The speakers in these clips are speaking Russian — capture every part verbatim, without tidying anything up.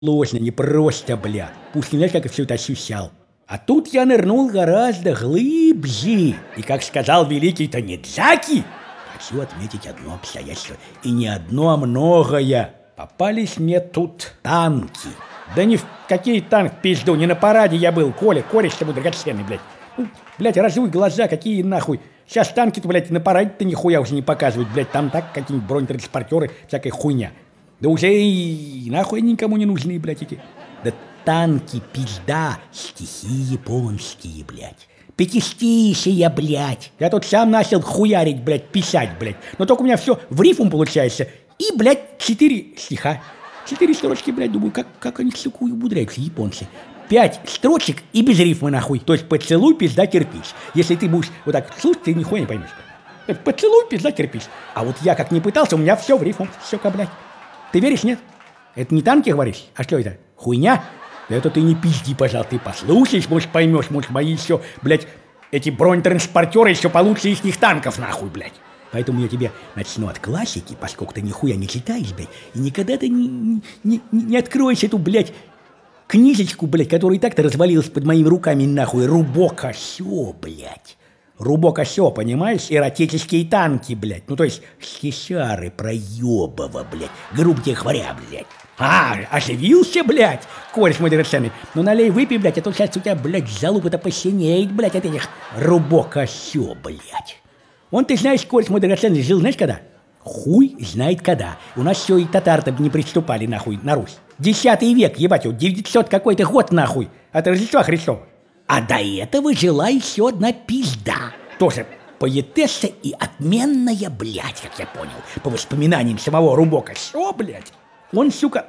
сложно, непросто, бля. Пусть не знаешь, как я все это ощущал. А тут я нырнул гораздо глубже. И, как сказал великий Танидзаки, хочу отметить одно обстоятельство. И не одно, а многое. Попались мне тут танки. Да ни в какие танк пизду, не на параде я был. Коля, кореш с тобой драгоценный, блядь. Ну, блядь, разуй глаза, какие нахуй. Сейчас танки-то, блядь, на параде-то нихуя уже не показывают, блядь. Там так какие-нибудь бронетранспортеры, всякая хуйня. Да уже и нахуй никому не нужны, блядь, эти. Да танки, пизда, стихи японские, блядь. Пятистишие, блядь. Я тут сам начал хуярить, блядь, писать, блядь. Но только у меня все в рифму получается. И, блядь, четыре стиха. Четыре строчки, блядь, думаю, как, как они, сука, умудряются, японцы. Пять строчек и без рифмы, нахуй. То есть поцелуй, пизда, кирпич. Если ты будешь вот так слушать, ты нихуя не поймешь. Поцелуй, пизда, кирпич. А вот я как не пытался, у меня все в рифму, сука, блядь. Ты веришь, нет? Это не танки, говоришь? А что это? Хуйня? Да это ты не пизди, пожалуйста, ты послушаешь, может, поймешь, может, мои еще, блядь, эти бронетранспортеры еще получше их танков, нахуй, блядь. Поэтому я тебе начну от классики, поскольку ты нихуя не читаешь, блядь, и никогда ты не, не, не, не откроешь эту, блядь, книжечку, блядь, которая и так-то развалилась под моими руками, нахуй, Рубока Сё, блядь. Рубока Сё, понимаешь, эротические танки, блядь, ну то есть стишары проебово, блядь, грубо говоря, блядь. А, оживился, блядь, кореш мой драгоценный. Ну налей, выпей, блядь, а то сейчас у тебя, блядь, залупа-то посинеет, блядь, от этих Рубока Сё, блядь. Он, ты знаешь, кореш мой драгоценный, жил, знаешь, когда? Хуй знает когда. У нас все и татар-то не приступали, нахуй, на Русь. Десятый век, ебать, его, девятьсот какой-то год, нахуй, от Рождества Христова. А до этого жила еще одна пизда. Тоже поэтесса и отменная, блядь, как я понял, по воспоминаниям самого Рубока Сё, блядь. Он, сука,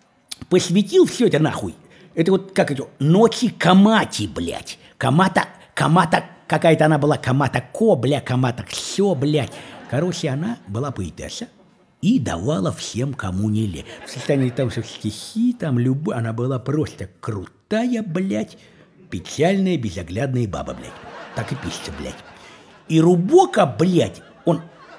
посвятил все это, нахуй. Это вот, как это, ночи Камати, блядь. Камата, Камата, какая-то она была, Камата Ко, бля, Камата Сё, блядь. Короче, она была поэтесса и давала всем, кому не лень. В состоянии того, что стихи там любые, она была просто крутая, блядь, печальная, безоглядная баба, блядь. Так и пишется, блядь. И Рубока, блядь, он,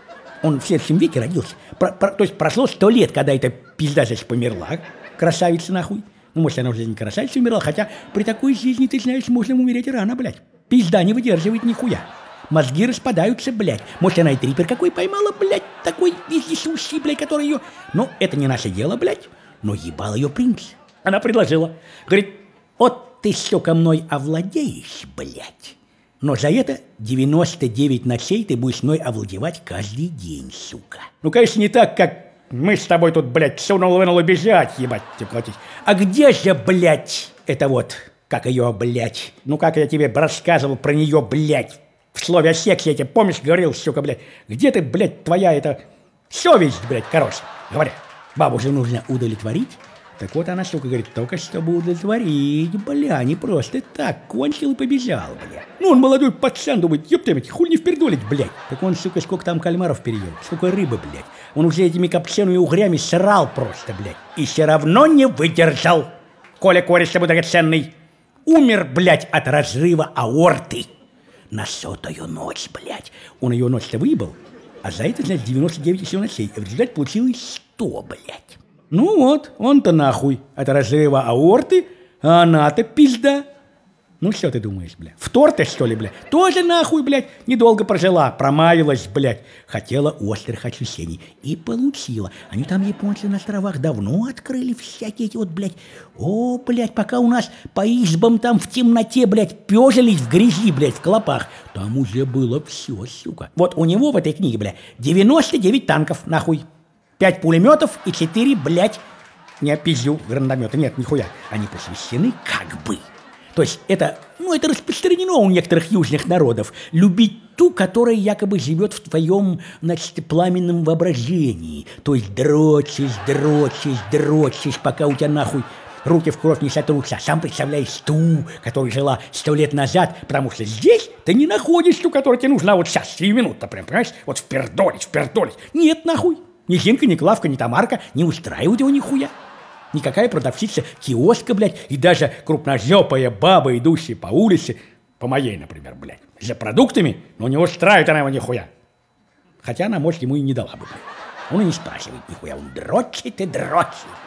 он в следующем веке родился. Про, про, то есть прошло сто лет, когда эта пизда здесь померла, красавица, нахуй. Ну, может, она уже не красавица умерла, хотя при такой жизни, ты знаешь, можно умереть рано, блядь. Пизда не выдерживает нихуя. Мозги распадаются, блядь. Может, она и трипер какой поймала, блядь, такой вездесущий, блядь, который ее... Ну, это не наше дело, блядь, но ебал ее принц. Она предложила. Говорит, вот ты, сука, мной овладеешь, блядь. Но за это девяносто девять ночей ты будешь мной овладевать каждый день, сука. Ну, конечно, не так, как мы с тобой тут, блядь, сунул-вынул бежать, ебать, тебе платить. А где же, блядь, это вот, как ее, блядь, ну, как я тебе рассказывал про нее, блядь, в слове о сексе я тебе, помнишь, говорил, сука, блядь, где ты, блядь, твоя эта совесть, блядь, короче, говоря, бабу же нужно удовлетворить. Так вот она, сука, говорит, только чтобы удовлетворить, бля, не просто так, кончил и побежал, бля. Ну, он молодой пацан, думает, ёптамать, хуй не впердолить, блядь. Так он, сука, сколько там кальмаров переел, сколько рыбы, блядь. Он уже этими копчеными угрями срал просто, блядь. И все равно не выдержал. Коля, кореш тобой драгоценный, умер, блядь, от разрыва аорты. На сотую ночь, блядь. Он ее ночь-то выебал, а за это, значит, девяносто девять еще ночей. В результате получилось сто, блядь. Ну вот, он-то нахуй от разрыва аорты, а она-то пизда. Ну что ты думаешь, блядь, втор-то, что ли, блядь? Тоже нахуй, блядь, недолго прожила, промаялась, блядь. Хотела острых ощущений и получила. Они там, японцы, на островах давно открыли всякие эти вот, блядь. О, блядь, пока у нас по избам там в темноте, блядь, пёжились в грязи, блядь, в клопах. Там уже было все, сука. Вот у него в этой книге, блядь, девяносто девять танков, нахуй. Пять пулеметов и четыре, блядь, не пизю, гранатомета. Нет, нихуя. Они посвящены как бы. То есть это, ну, это распространено у некоторых южных народов. Любить ту, которая якобы живет в твоем, значит, пламенном воображении. То есть дрочишь, дрочишь, дрочишь, пока у тебя нахуй руки в кровь не сотрутся. Сам представляешь ту, которая жила сто лет назад, потому что здесь ты не находишь ту, которая тебе нужна вот сейчас, сию минуту, прям, понимаешь? Вот впердолить, впердолить. Нет, нахуй. Ни Зинка, ни Клавка, ни Тамарка не устраивают его нихуя. Никакая продавщица киоска, блядь, и даже крупножопая баба, идущая по улице, по моей, например, блядь, за продуктами, но не устраивает она его нихуя. Хотя она, может, ему и не дала бы, блядь. Он и не спрашивает нихуя, он дрочит и дрочит, блядь.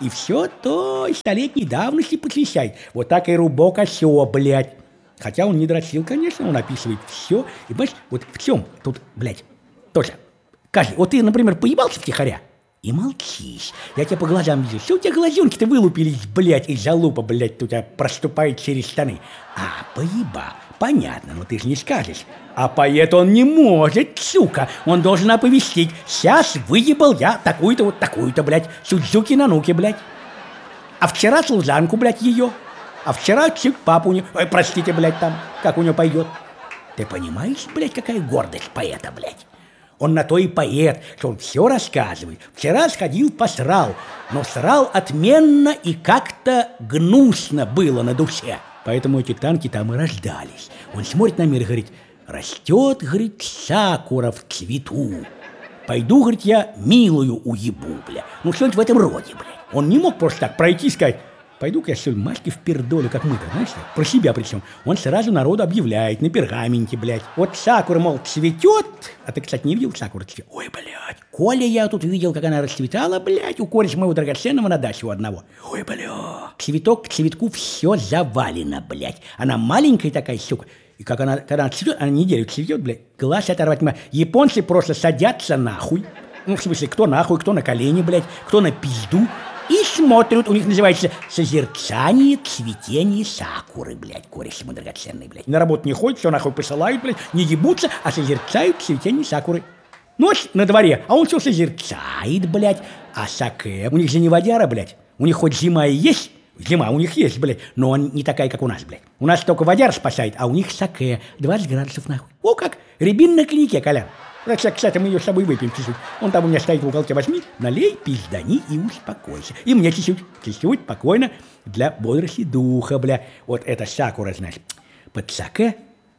и все то столетней давности посвящает. Вот так и Рубока все, блядь. Хотя он не дрочил, конечно, он описывает все. И, понимаешь, вот в чем тут, блядь, тоже. Каждый, вот ты, например, поебался втихаря и молчишь. Я тебя по глазам вижу. Все у тебя глазенки-то вылупились, блядь, и залупа, блядь, у тебя проступает через штаны. А, поеба, понятно, но ты же не скажешь. А поэт он не может, сука. Он должен оповестить. Сейчас выебал я такую-то вот такую-то, блядь, Судзуки на нуке, блядь. А вчера служанку, блядь, ее. А вчера чик папу у нее. Ой, простите, блядь, там, как у нее пойдет. Ты понимаешь, блядь, какая гордость поэта, блядь? Он на то и поэт, что он все рассказывает. Вчера сходил, посрал, но срал отменно и как-то гнусно было на душе. Поэтому эти танки там и рождались. Он смотрит на мир и говорит: растет, говорит, сакура в цвету. Пойду, говорит, я милую уебу, бля. Ну, что-нибудь в этом роде, бля. Он не мог просто так пройти и сказать: пойду-ка я, что ли, Машке в пердолю, как мы-то, знаешь, про себя причем. Он сразу народу объявляет на пергаменте, блядь. Вот сакура, мол, цветет. А ты, кстати, не видел сакуру? Ой, блядь, Коля, я тут видел, как она расцветала, блядь, у кореша моего драгоценного на даче у одного. Ой, блядь, цветок к цветку все завалено, блядь. Она маленькая такая, сука. И как она, когда она цветет, она неделю цветет, блядь, глаз оторвать. Японцы просто садятся нахуй. Ну, в смысле, кто нахуй, кто на колени, блядь, кто на пизду. И смотрят, у них называется созерцание цветения сакуры, блядь, кореш ему драгоценный, блядь. На работу не ходят, все нахуй посылают, блядь, не ебутся, а созерцают цветение сакуры. Ночь на дворе, а он все созерцает, блядь. А саке, у них же не водяра, блядь. У них хоть зима и есть, зима у них есть, блядь, но он не такая, как у нас, блядь. У нас только водяр спасает, а у них саке, двадцать градусов нахуй. О как, рябин на клинике, Колян. Кстати, мы ее с собой выпьем чуть-чуть. Он там у меня стоит в уголке, возьми, налей, пиздани и успокойся. И мне чуть-чуть, чуть-чуть, спокойно, для бодрости духа, бля. Вот это сакура, значит, под саке.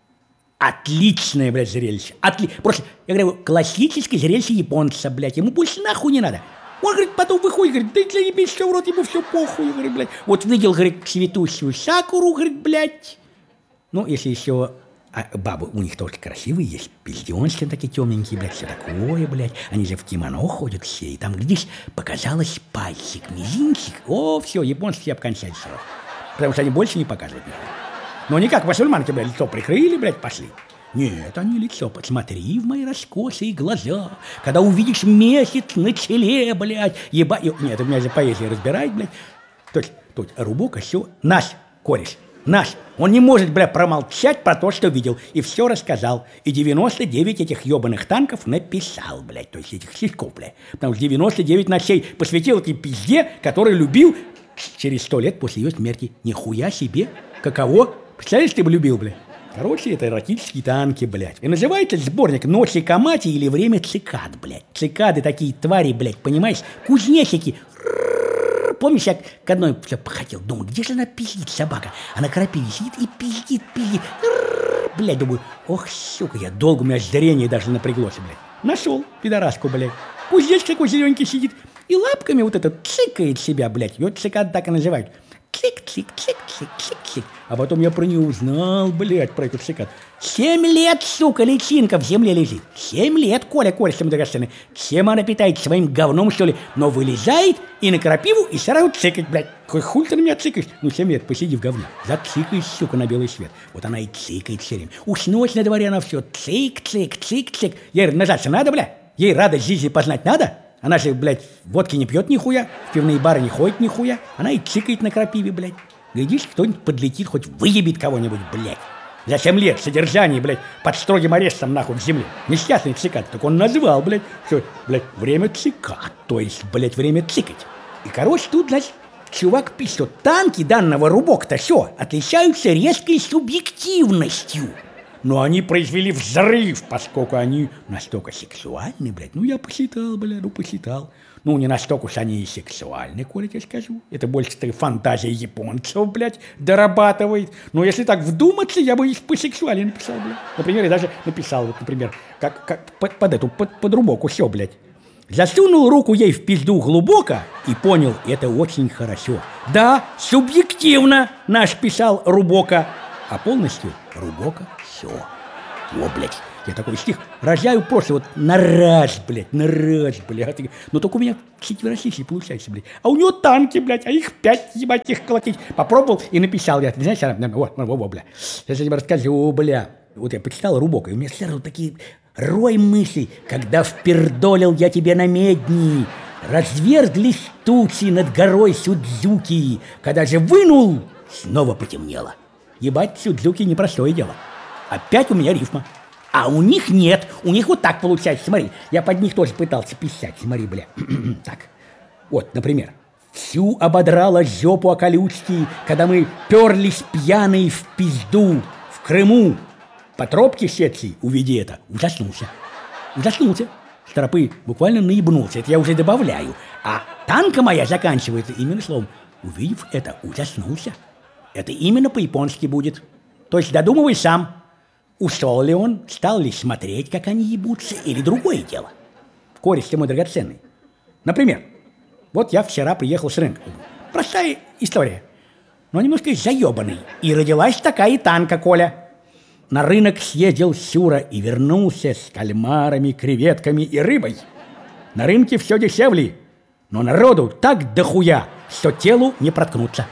Отличное, блядь, зрелище. Отли... Просто, я говорю, классическое зрелище японца, блядь. Ему больше нахуй не надо. Он, говорит, потом выходит, говорит, да и заебись, все в рот, ему все похуй, говорит, блядь. Вот видел, говорит, цветущую сакуру, говорит, блядь. Ну, если еще... А бабы у них тоже красивые есть, пизденские такие темненькие, блядь, все такое, блядь. Они же в кимоно ходят все, и там, глядишь, показалось пальчик, мизинчик. О, все, японцы обкончались сразу. Потому что они больше не показывают никого. Но не как мусульманки, блядь, лицо прикрыли, блядь, пошли. Нет, они лицо, посмотри в мои раскосые глаза. Когда увидишь месяц на челе, блядь, еба... Нет, у меня же поэзия разбирает, блядь. То есть, тут Рубока все, наш кореш. Наш. Он не может, бля, промолчать про то, что видел. И все рассказал. И девяносто девять этих ебаных танков написал, блядь. То есть этих сиськов, блядь. Потому что девяносто девять ночей посвятил этой пизде, который любил через сто лет после ее смерти. Нихуя себе. Каково? Представляешь, ты бы любил, блядь? Короче, это эротические танки, блядь. И называется сборник «Ночи Камати» или «Время цикад», блядь. Цикады такие твари, блядь, понимаешь? Кузнечики. Помнишь, я к одной все походил, думаю, где же она пиздит, собака? Она крапиве сидит и пиздит, пиздит. Блядь, думаю, ох, сука, я долго, у меня зрение даже напряглось, блядь. Нашел пидораску, блядь. Кузнечик такой зелененький сидит и лапками вот это цикает себя, блядь. Ее цикад так и называют. Цик-цик-цик-цик-цик-цик. А потом я про нее узнал, блядь, про эту цикад. Семь лет, сука, личинка в земле лежит. Семь лет, Коля, Коля, всем драгоценный. Чем она питает? Своим говном, что ли? Но вылезает и на крапиву, и сразу цикает, блядь. Какой хуй ты на меня цикаешь? Ну, семь лет, посиди в говне. Зацикаешь, сука, на белый свет. Вот она и цикает все время. Уж ночь на дворе она все цик-цик, цик-цик. Ей нажаться надо, блядь? Ей радость жизни познать надо? Она же, блядь, водки не пьет нихуя, в пивные бары не ходит нихуя. Она и цикает на крапиве, блядь. Глядишь, кто-нибудь подлетит, хоть выебет кого-нибудь, блядь. За семь лет содержания, блядь, под строгим арестом, нахуй, в земле. Несчастный цикад, так он назвал, блядь, что, блядь, время цикад, то есть, блядь, время цикать. И, короче, тут, значит, чувак пишет, что танки данного Рубока-то все отличаются резкой субъективностью. Но они произвели взрыв, поскольку они настолько сексуальны, блядь. Ну, я посчитал, блядь, ну, посчитал. Ну, не настолько уж они и сексуальны, Коля, я скажу. Это больше фантазия японцев, блядь, дорабатывает. Но если так вдуматься, я бы их посексуальнее написал, блядь. Например, я даже написал, вот, например, как, как под, под эту, под, под Рубоку, все, блядь. Засунул руку ей в пизду глубоко и понял, это очень хорошо. Да, субъективно наш писал Рубока, а полностью Рубока все. О, блядь, Я такой стих рожаю просто вот на раз, блядь, на раз, блядь. Но только у меня четверостишие получается, блядь. А у него танки, блядь, а их пять, ебать, их колотить. Попробовал и написал. Я, знаешь, вот, вот, вот, бля. Сейчас я тебе расскажу, бля. Вот я почитал Рубока, и у меня сразу такие рой мыслей. Когда впердолил я тебе на медни, разверзлись тучи над горой Судзуки. Когда же вынул, снова потемнело. Ебать, Судзуки непростое дело. Опять у меня рифма. А у них нет. У них вот так получается. Смотри, я под них тоже пытался писать. Смотри, бля. Так. Вот, например. Всю ободрала жопу о колючки, когда мы перлись пьяные в пизду в Крыму. По тропке сетки, увиди это, ужаснулся. Ужаснулся. С тропы буквально наебнулся. Это я уже добавляю. А танка моя заканчивается именно словом. Увидев это, ужаснулся. Это именно по-японски будет. То есть додумывай сам. Ушел ли он, стал ли смотреть, как они ебутся, или другое дело. Кореш ты мой драгоценный. Например, вот я вчера приехал с рынка. Простая история, но немножко заебанный. И родилась такая танка, Коля. На рынок съездил Сюра и вернулся с кальмарами, креветками и рыбой. На рынке все дешевле, но народу так дохуя, что телу не проткнуться.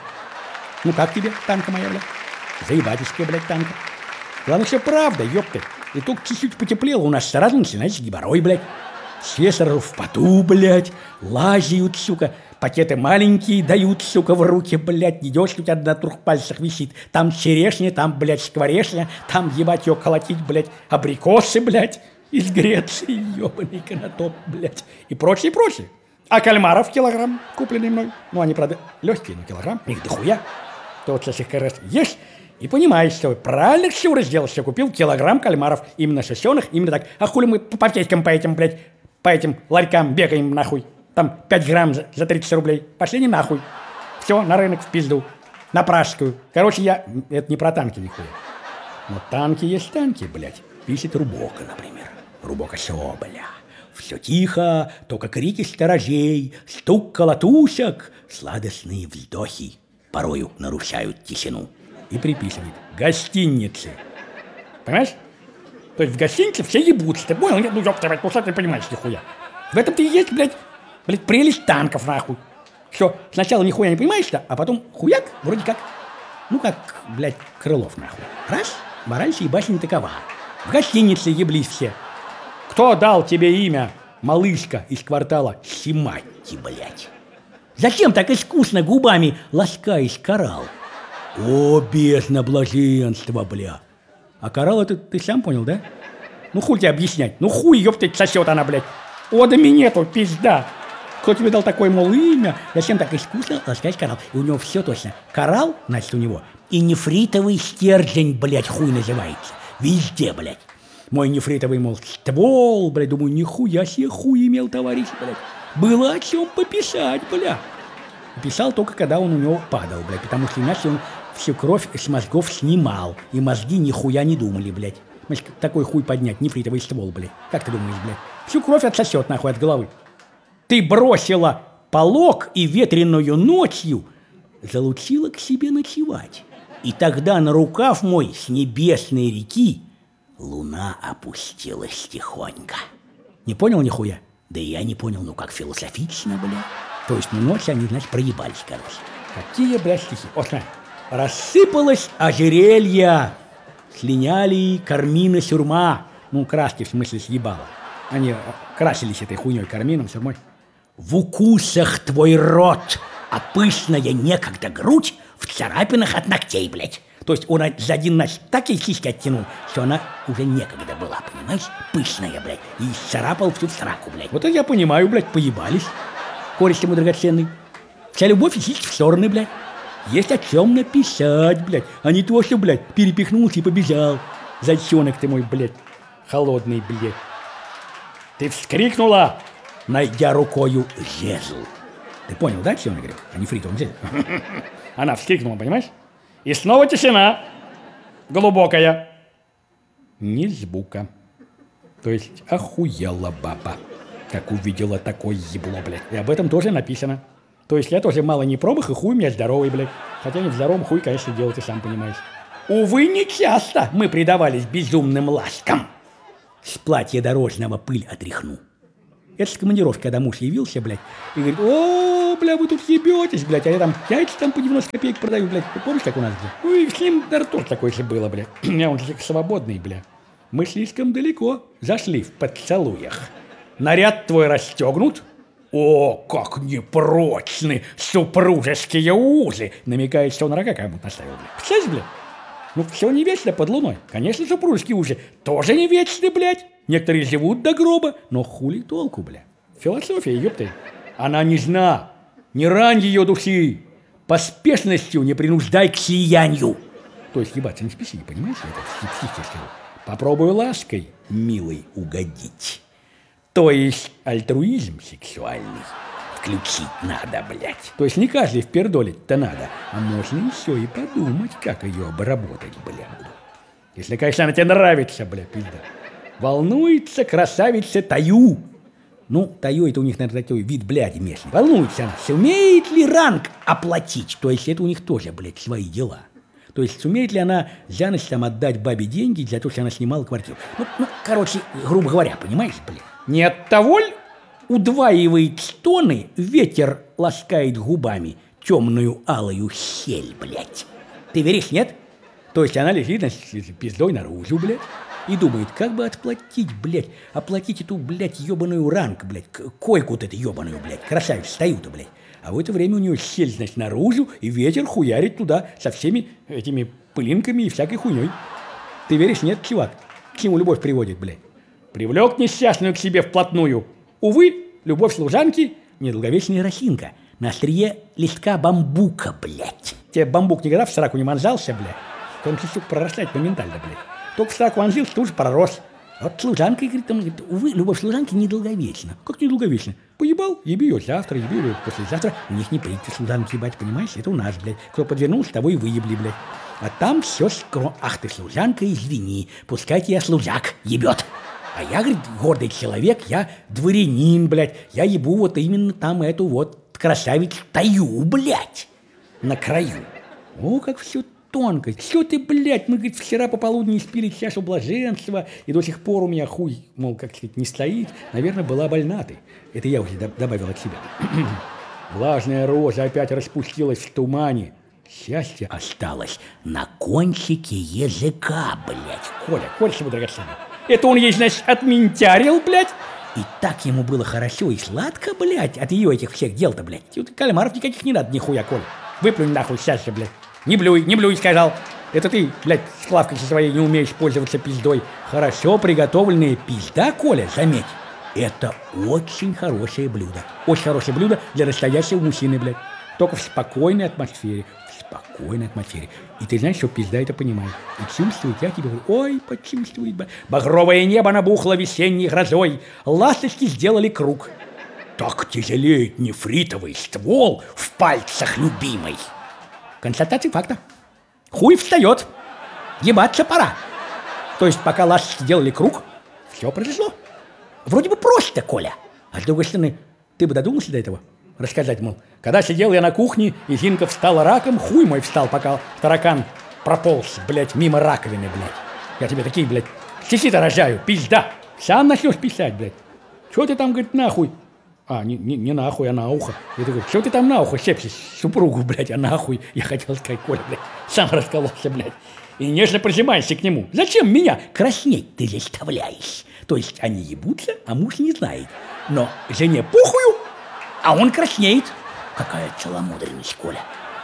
Ну как тебе, танка моя, блядь? Заебатишься, блядь, танка. Главное, все правда, ёпты. И только чуть-чуть потеплело, у нас сразу начинается геморрой, блядь. Все сразу в поту, блядь, лазят, сука. Пакеты маленькие дают, сука, в руки, блядь. Идешь, у тебя на трех пальцах висит. Там черешня, там, блядь, скворечня, там, ебать, ее колотить, блядь, абрикосы, блядь, из Греции, ёбаный конотоп, блядь. И прочее, и прочее. А кальмаров килограмм, купленный мной. Ну, они, правда, легкие, но килограмм, их дохуя. То вот сейчас их как раз ешь и понимаешь, что правильно Ксюра сделал, что купил килограмм кальмаров, именно шестеных, именно так. А хули мы по аптечкам по этим, блядь, по этим ларькам бегаем, нахуй. Там пять грамм за, за тридцать рублей. Пошли не нахуй. Все, на рынок в пизду. На пражскую. Короче, я... Это не про танки нихуя. Но танки есть танки, блядь. Пишет Рубока, например. Рубока все, бля. Все тихо, только крики сторожей, стук колотушек, сладостные вздохи порою нарушают тишину. И приписывает. Гостиницы. Понимаешь? То есть в гостинице все ебутся. Ты понял? Ну, ёпта, блядь, ну что ты понимаешь, нихуя. В этом-то и есть, блядь, блядь, прелесть танков, нахуй. Все, сначала нихуя не понимаешь-то, а потом хуяк, вроде как, ну как, блядь, Крылов, нахуй. Раз, мораль сей басни такова. В гостинице еблись все. Кто дал тебе имя, малышка из квартала Симати, блядь? Зачем так искусно губами ласкаешь коралл? О, бездна блаженства, бля. А коралл это ты сам понял, да? Ну хуй тебе объяснять. Ну хуй, ёпта, сосет она, блядь. Одами нету, пизда. Кто тебе дал такое, мол, имя? Зачем так искусно ласкаешь коралл? И у него все точно. Коралл, значит, у него. И нефритовый стержень, блядь, хуй называется. Везде, блядь. Мой нефритовый, мол, ствол, блядь. Думаю, нихуя себе хуй имел, товарищ, блядь. Было о чем пописать, бля. Писал только, когда он у него падал, блядь. Потому что иначе он всю кровь с мозгов снимал. И мозги нихуя не думали, блядь. Значит, такой хуй поднять, нефритовый ствол, блядь. Как ты думаешь, блядь? Всю кровь отсосет, нахуй, от головы. Ты бросила полог и ветреную ночью залучила к себе ночевать. И тогда на рукав мой с небесной реки луна опустилась тихонько. Не понял нихуя? Да и я не понял, ну как философично, бля. То есть, ну ночь они, значит, проебались, короче. Какие, блядь, стихи? Вот, смотри. Рассыпалось ожерелье, слиняли кармины сюрма. Ну, краски, в смысле, съебало. Они красились этой хуйней, кармином, сюрмой. В укусах твой рот, а пышная некогда грудь в царапинах от ногтей, блядь. То есть он за один ночь так и сиськи оттянул, что она уже некогда была, понимаешь? Пышная, блядь. И царапал всю сраку, блядь. Вот это я понимаю, блядь, поебались. Кореш ты мой драгоценный. Вся любовь и сиськи в стороны, блядь. Есть о чем написать, блядь. А не то, что, блядь, перепихнулся и побежал. Зайчонок ты мой, блядь, холодный, блядь. Ты вскрикнула, найдя рукою жезл. Ты понял, да, что он говорил? А не фритовым жезл. Она вскрикнула, понимаешь? И снова тишина. Глубокая. Ни звука. То есть охуела баба, как увидела такое ебло, блядь. И об этом тоже написано. То есть я тоже мало не промах, и хуй у меня здоровый, блядь. Хотя не в здоровом хуй, конечно, дело, ты сам понимаешь. Увы, не часто мы предавались безумным ласкам. с платья дорожного пыль отряхну. Это с командировки, когда муж явился, блядь, и говорит: о, бля, вы тут ебетесь, блядь, а я там яйца там по девяносто копеек продаю, блядь. Ты помнишь, как у нас, блядь? Ну и с ним, наверное, тоже такое же было, блядь. У меня он свободный, бля. Мы слишком далеко зашли в поцелуях. Наряд твой расстегнут. О, как непрочны супружеские узы! Намекает, что он рога кому-то наставил, блядь. Представляешь, блядь? Ну, все не вечно под луной. Конечно, супружеские узы тоже не вечны, блядь. Некоторые живут до гроба, но хули толку, бля. Философия, ёпты. Она нежна. Не рань ее души. Поспешностью не принуждай к сиянию. То есть ебаться не спеси, понимаешь? Это психически. Попробуй лаской, милый, угодить. То есть альтруизм сексуальный включить надо, блядь. То есть не каждый впердолить-то надо, а можно еще и подумать, как ее обработать, блядь. Если, конечно, она тебе нравится, блядь, пизда. Волнуется красавица Таю. Ну, Таю это у них, наверное, такой вид бляди местный. Волнуется она, сумеет ли ранг оплатить? То есть это у них тоже, блядь, свои дела. То есть сумеет ли она за ночь там отдать бабе деньги за то, что она снимала квартиру? Ну, ну короче, грубо говоря, понимаешь, блядь? Не от того ли удваивает стоны, ветер ласкает губами темную алую щель, блядь? Ты веришь, нет? То есть она лежит пиздой наружу, блядь, и думает, как бы отплатить, блядь, оплатить эту, блядь, ебаную ранг, блядь, койку вот эту ебаную, блядь, красавицу стою-то, блядь. А в это время у нее щель, значит, наружу, и ветер хуярит туда со всеми этими пылинками и всякой хуйней. Ты веришь, нет, чувак? К чему любовь приводит, блядь? Привлек несчастную к себе вплотную. Увы, любовь служанки – недолговечная росинка. На острие листка бамбука, блядь. Тебе бамбук никогда в сраку не вонзался, блядь? Он, сука, прорастает моментально, блядь. Только в сраку вонзился, ты уже пророс. Вот служанка, говорит, там, говорит, увы, любовь служанки недолговечна. Как недолговечна? Поебал, еби ее завтра, еби ее послезавтра. У них не принято служанки ебать, понимаешь? Это у нас, блядь. Кто подвернулся, того и выебли, блядь. А там все скро... Ах ты, служанка, извини, пускай тебя служак ебет. А я, говорит, гордый человек, я дворянин, блядь. Я ебу вот именно там эту вот красавицу Таю, блядь, на краю. О, как все тонко. Все ты, блядь, мы, говорит, вчера пополудни испили чашу блаженства, и до сих пор у меня хуй, мол, как сказать, не стоит. Наверное, была больна ты. Это я уже добавил от себя. Влажная роза опять распустилась в тумане. Счастье осталось на кончике языка, блядь. Коля, Коля, чего драгоценный. Это он ей, значит, отментярил, блядь. И так ему было хорошо и сладко, блядь, от ее этих всех дел-то, блядь. Тут кальмаров никаких не надо, нихуя, Коля. Выплюнь нахуй счастье, блядь. Не блюй, не блюй, сказал. Это ты, блядь, с клавкой со своей не умеешь пользоваться пиздой. Хорошо приготовленная пизда, Коля, заметь. Это очень хорошее блюдо. Очень хорошее блюдо для настоящего мужчины, блядь. Только в спокойной атмосфере. В спокойной атмосфере. И ты знаешь, что пизда это понимает. И чувствует, я тебе говорю, ой, почувствует. Багровое небо набухло весенней грозой. Ласточки сделали круг. Так тяжелеет нефритовый ствол в пальцах любимой. Констатация факта. Хуй встает. Ебаться пора. То есть, пока ласточки делали круг, все произошло. Вроде бы просто, Коля. А с другой стороны, ты бы додумался до этого? Рассказать, мол, когда сидел я на кухне, и Зинка встала раком, хуй мой встал, пока таракан прополз, блядь, мимо раковины, блядь. Я тебе такие, блядь, стихи-то рожаю, пизда. Сам начнешь писать, блядь. Чего ты там, говорит, нахуй? А, не, не, не нахуй, а на ухо. Я такой, что ты там на ухо щепчешь? Супругу, блядь, а нахуй? Я хотел сказать, Коля, блядь, сам раскололся, блядь. И нежно прижимаешься к нему. Зачем меня краснеть ты заставляешь? То есть они ебутся, а муж не знает. Но жене похую, а он краснеет. Какая целомудренность, Коля.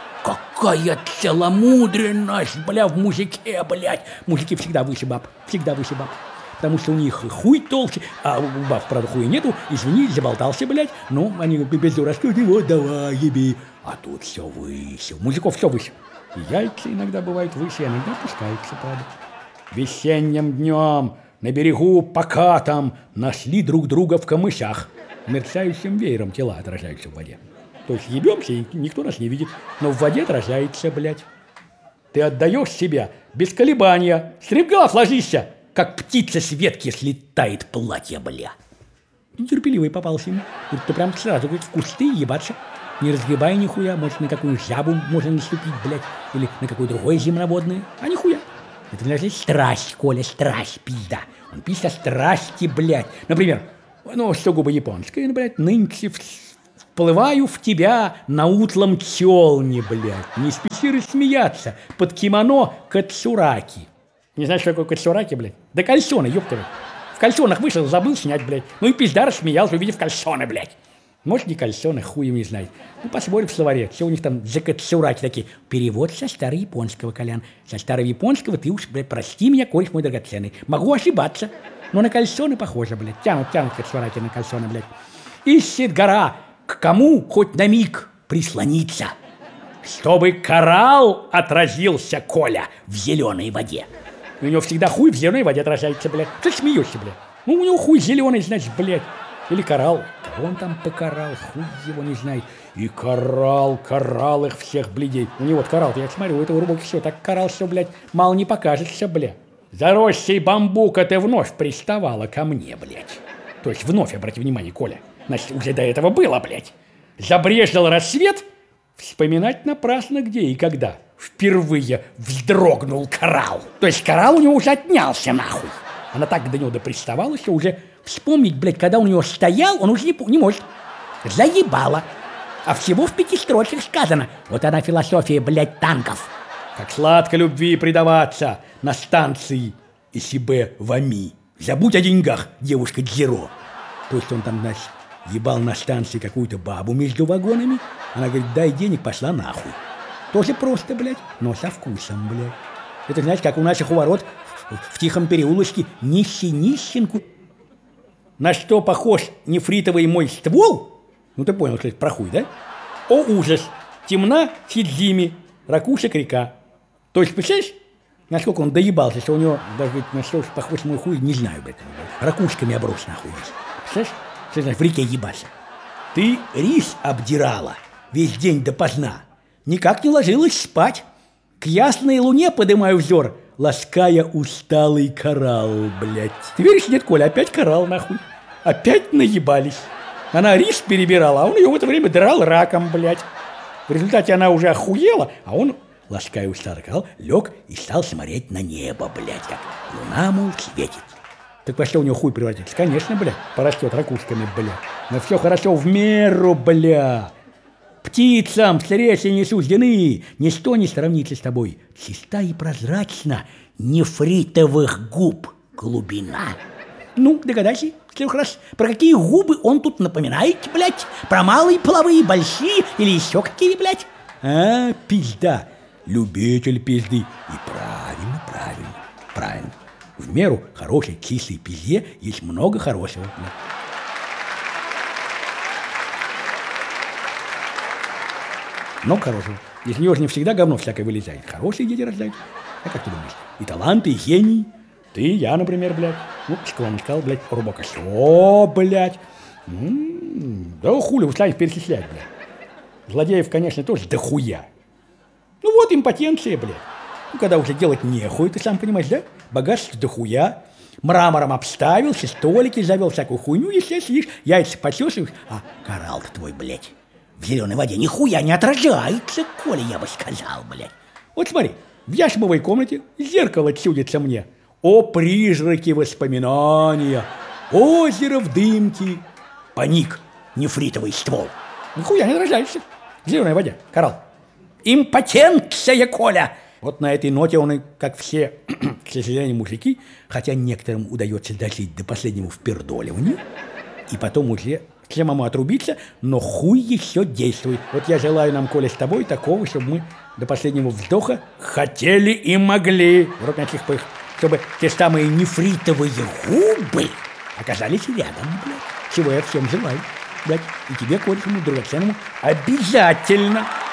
Какая целомудренность, бля, в мужике, блядь. Мужики всегда выше баб, всегда выше баб. Потому что у них хуй толще, а у баб, правда, хуя нету. Извини, заболтался, блядь. Ну, они без дурачка, вот давай, еби. А тут все выше. У мужиков все выше. И яйца иногда бывают выше, иногда опускаются, правда. Весенним днем на берегу покатом нашли друг друга в камышах. Мерцающим веером тела отражаются в воде. То есть ебемся, и никто нас не видит. Но в воде отражается, блядь. Ты отдаешь себя без колебания. Стремглав ложишься, как птица с ветки слетает платье, бля. Нетерпеливый попался ему. Ты прям сразу, говорит, в кусты ебаться. Не разгребай нихуя, может, на какую жабу можно наступить, блядь. Или на какое другое земноводное. А нихуя. Это, значит, страсть, Коля, страсть, пизда. Он пишет о страсти, блядь. Например, ну, сугубо японское, ну, блядь, нынче вплываю в тебя на утлом челне, блядь. Не спеши рассмеяться под кимоно кацураки. Не знаешь, что такое кацураки, блядь? Да кальсоны, ёпта. В кальсонах вышел, забыл снять, блядь. Ну и пизда рассмеялся, увидев кальсоны, блядь. Может, не кальсоны, хуем не знает. Ну, посмотрим в словаре, что у них там за кацураки такие. Перевод со старояпонского, Колян. Со старояпонского ты уж, блядь, прости меня, кореш мой драгоценный. Могу ошибаться, но на кальсоны похоже, блядь. Тянут, тянут кацураки на кальсоны, блядь. Ищет гора, к кому хоть на миг прислониться, чтобы коралл отразился, Коля, в зеленой воде. У него всегда хуй в зеленой воде отражается, блядь. Ты смеешься, блядь. Ну, у него хуй зеленый, значит, блядь. Или коралл. Кого он там покарал, хуй его не знает. И коралл, коралл их всех, блядей. У него вот коралл, я смотрю, у этого рубок все, так коралл все, блядь, мало не покажется, блядь. Заросший бамбука ты вновь приставала ко мне, блядь. То есть вновь, обрати внимание, Коля. Значит, уже до этого было, блядь. Забрежил рассвет, вспоминать напрасно где и когда. Впервые вздрогнул коралл. То есть коралл у него уже отнялся, нахуй. Она так до него доприставала, что уже вспомнить, блядь, когда у него стоял, он уже не, не может. Заебало. А всего в пяти строчках сказано. Вот она философия, блядь, танков. Как сладко любви предаваться на станции Исибе Вами. Забудь о деньгах, девушка Дзиро. То есть он там, значит, ебал на станции какую-то бабу между вагонами. Она говорит, дай денег, пошла нахуй. Тоже просто, блядь, но со вкусом, блядь. Это, знаете, как у наших у ворот в, в тихом переулочке нищи-нищенку. На что похож нефритовый мой ствол? Ну, ты понял, что это про хуй, да? О, ужас! Темна Сидзими, ракушек река. То есть, представляешь, насколько он доебался, что у него, даже на что похож мой хуй, не знаю, блядь. Ракушками оброс, нахуй. Представляешь? Что значит в реке ебаться? Ты рис обдирала весь день допоздна. Никак не ложилась спать. К ясной луне подымаю взор, лаская усталый коралл, блядь. Ты веришь, нет, Коля, опять коралл, нахуй. Опять наебались. Она рис перебирала, а он ее в это время драл раком, блядь. В результате она уже охуела, а он, лаская усталый коралл, лег и стал смотреть на небо, блядь, как луна, мол, светит. Так во что у него хуй превратится? Конечно, блядь, порастет ракушками, блядь. Но все хорошо в меру, блядь. Птицам встречи не суждены, ничто не сравнится с тобой. Чиста и прозрачна нефритовых губ глубина. Ну, догадайся, трех раз, про какие губы он тут напоминает, блядь? Про малые, половые, большие или еще какие, блядь? А, пизда, любитель пизды. И правильно, правильно, правильно. В меру хорошей кислой пизде есть много хорошего, блядь. Много хорошего. Из нее же не всегда говно всякое вылезает. Хорошие дети рождаются. А как ты думаешь? И таланты, и гений. Ты, я, например, блядь. Ну, склонный сказал, блядь, рубака. О, блядь. М-м-м. Да хули вы станете перечислять, блядь. Злодеев, конечно, тоже дохуя. Ну вот импотенция, блядь. Ну, когда уже делать нехуй, ты сам понимаешь, да? Богатство дохуя. Мрамором обставился, столики завел, всякую хуйню, если сидишь, яйца почесываешь. А коралл-то твой, блядь, в зеленой воде нихуя не отражается, Коля, я бы сказал, блядь. Вот смотри, в яшмовой комнате зеркало чудится мне. О, призраки воспоминания, озеро в дымке. Паник, нефритовый ствол. Нихуя не отражается в зеленой воде, коралл. Импотенция, Коля. Вот на этой ноте он, и, как все, к сожалению, мужики, хотя некоторым удается дожить до последнего впердоливания, и потом уже к самому отрубиться, но хуй еще действует. Вот я желаю нам, Коля, с тобой такого, чтобы мы до последнего вздоха хотели и могли, вроде таких, чтобы те самые нефритовые губы оказались рядом, блядь. Чего я всем желаю, блядь. И тебе, Коля, драгоценному, обязательно.